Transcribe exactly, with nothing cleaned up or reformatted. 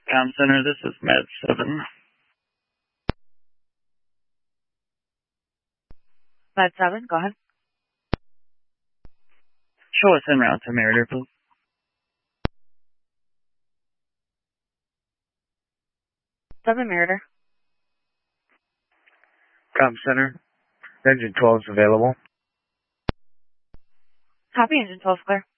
Com Center, this is Med seven. Med seven, go ahead. Show us en route to Meritor, please. seven Meritor. Com Center, engine twelve is available. Copy, engine twelve clear.